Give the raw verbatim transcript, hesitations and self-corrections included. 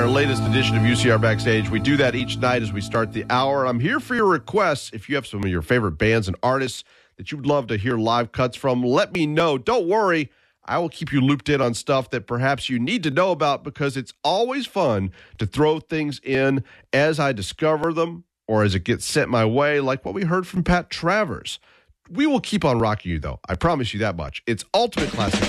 our latest edition of U C R Backstage. We do that each night as we start the hour. I'm here for your requests. If you have some of your favorite bands and artists that you would love to hear live cuts from, let me know. Don't worry, I will keep you looped in on stuff that perhaps you need to know about, because it's always fun to throw things in as I discover them or as it gets sent my way, like what we heard from Pat Travers. We will keep on rocking you, though. I promise you that much. It's Ultimate Classic